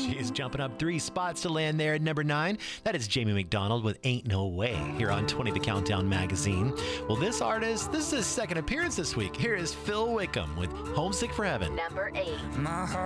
She is jumping up 3 spots to land there at number 9. That is Jamie McDonald with Ain't No Way here on 20 The Countdown magazine. Well, this is his second appearance this week. Here is Phil Wickham with Homesick for Heaven. Number 8. My heart